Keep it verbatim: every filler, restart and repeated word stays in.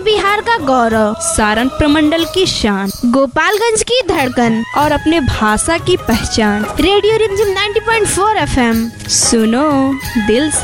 बिहार का गौरव, सारण प्रमंडल की शान, गोपालगंज की धड़कन और अपने भाषा की पहचान। रेडियो रिमझिम ninety point four F M, सुनो दिल से।